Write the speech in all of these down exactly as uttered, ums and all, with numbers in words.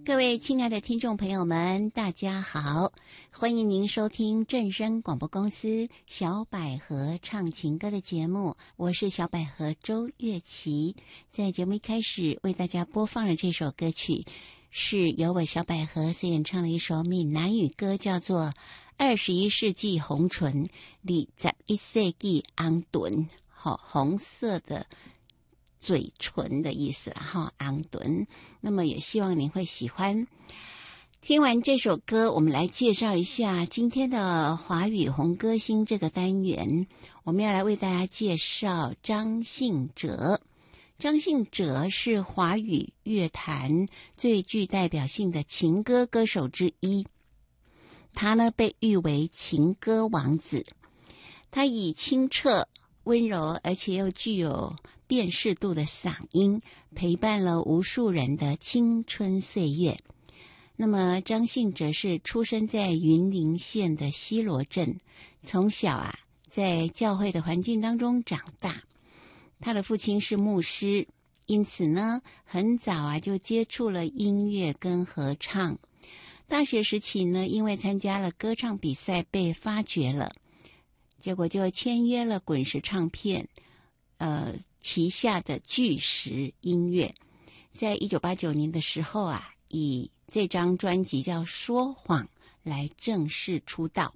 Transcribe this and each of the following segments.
各位亲爱的听众朋友们，大家好，欢迎您收听正声广播公司小百合唱情歌的节目，我是小百合周月琪。在节目一开始为大家播放的这首歌曲，是由我小百合所演唱的一首闽南语歌，叫做《二十一世纪红唇》，二十一世纪红唇，好，红色的嘴唇的意思哈，昂顿。那么也希望您会喜欢。听完这首歌，我们来介绍一下今天的华语红歌星这个单元。我们要来为大家介绍张信哲。张信哲是华语乐坛最具代表性的情歌歌手之一，他呢被誉为情歌王子。他以清澈温柔而且又具有辨识度的嗓音，陪伴了无数人的青春岁月。那么张信哲是出生在云林县的西螺镇，从小啊在教会的环境当中长大。他的父亲是牧师，因此呢很早啊就接触了音乐跟合唱。大学时期呢，因为参加了歌唱比赛被发掘了，结果就签约了滚石唱片呃旗下的巨石音乐。在一九八九年的时候啊，以这张专辑叫《说谎》来正式出道。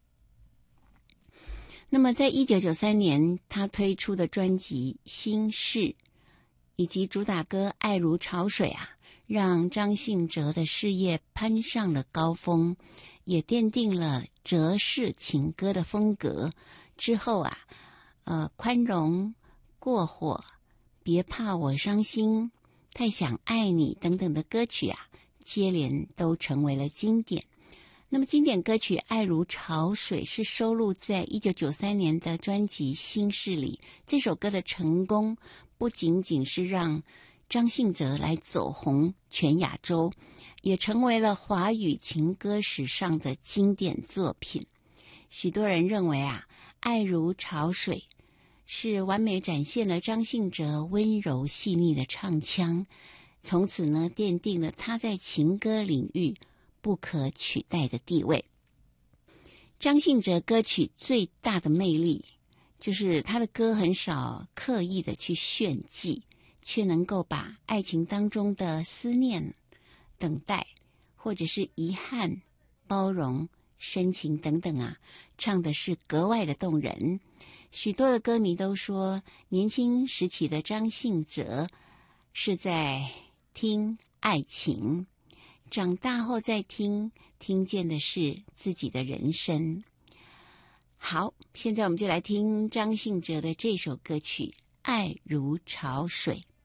那么在一九九三年他推出的专辑《心事》以及主打歌《爱如潮水》啊，让张信哲的事业攀上了高峰，也奠定了哲式情歌的风格。之后啊呃，宽容、过火、别怕我伤心、太想爱你等等的歌曲啊，接连都成为了经典。那么经典歌曲《爱如潮水》是收录在一九九三年的专辑《心事》里。这首歌的成功不仅仅是让张信哲来走红全亚洲，也成为了华语情歌史上的经典作品。许多人认为啊，《爱如潮水》是完美展现了张信哲温柔细腻的唱腔，从此呢奠定了他在情歌领域不可取代的地位。张信哲歌曲最大的魅力就是他的歌很少刻意的去炫技，却能够把爱情当中的思念、等待或者是遗憾、包容、深情等等啊，唱的是格外的动人。许多的歌迷都说，年轻时期的张信哲是在听爱情，长大后再听，听见的是自己的人生。好，现在我们就来听张信哲的这首歌曲《爱如潮水》。